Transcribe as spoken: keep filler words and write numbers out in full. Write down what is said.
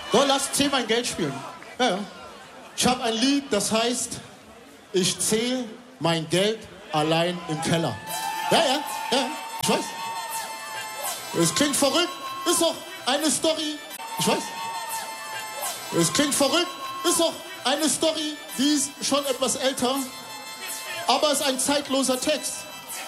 So, lass zähl mein Geld spielen. Ja, ja. Ich habe ein Lied, das heißt, ich zähle mein Geld allein im Keller. Ja, ja, ja, ich weiß. Es klingt verrückt, ist doch eine Story. Ich weiß. Es klingt verrückt, ist doch eine Story, die ist schon etwas älter, aber ist ein zeitloser Text.